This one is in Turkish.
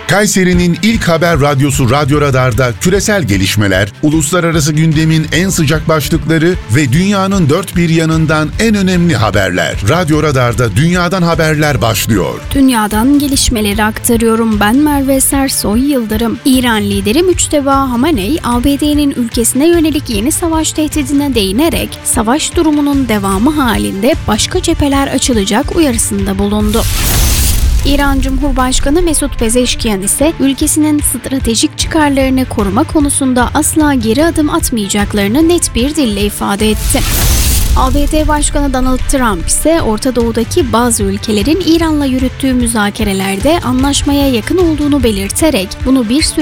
Kayseri'nin ilk haber radyosu Radyo Radar'da küresel gelişmeler, uluslararası gündemin en sıcak başlıkları ve dünyanın dört bir yanından en önemli haberler. Radyo Radar'da dünyadan haberler başlıyor. Dünyadan gelişmeleri aktarıyorum. Ben Merve Sersoy Yıldırım. İran lideri Müçteba Hamenei, ABD'nin ülkesine yönelik yeni savaş tehdidine değinerek savaş durumunun devamı halinde başka cepheler açılacak uyarısında bulundu. İran Cumhurbaşkanı Mesut Pezeşkiyan ise ülkesinin stratejik çıkarlarını koruma konusunda asla geri adım atmayacaklarını net bir dille ifade etti. ABD Başkanı Donald Trump ise Orta Doğu'daki bazı ülkelerin İran'la yürüttüğü müzakerelerde anlaşmaya yakın olduğunu belirterek bunu bir süre